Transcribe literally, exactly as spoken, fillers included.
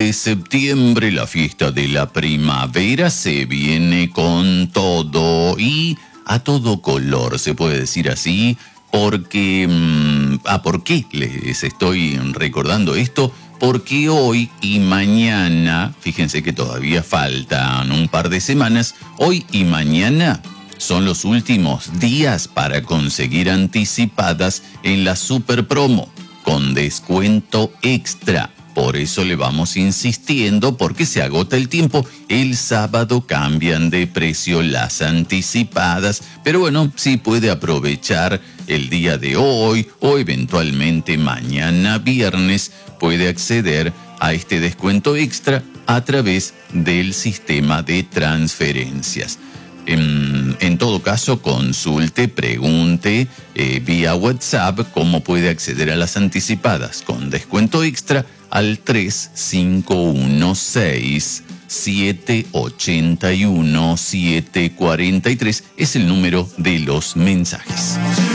de septiembre, la fiesta de la primavera, se viene con todo y a todo color, se puede decir así, porque... Mmm, ah, ¿por qué les estoy recordando esto? Porque hoy y mañana, fíjense que todavía faltan un par de semanas, hoy y mañana son los últimos días para conseguir anticipadas en la super promo con descuento extra. Por eso le vamos insistiendo, porque se agota el tiempo. El sábado cambian de precio las anticipadas, pero bueno, sí puede aprovechar el día de hoy o eventualmente mañana viernes, puede acceder a este descuento extra a través del sistema de transferencias. En, en todo caso, consulte, pregunte eh, vía WhatsApp cómo puede acceder a las anticipadas con descuento extra al tres cinco uno seis, siete ocho uno, siete cuatro tres. Es el número de los mensajes.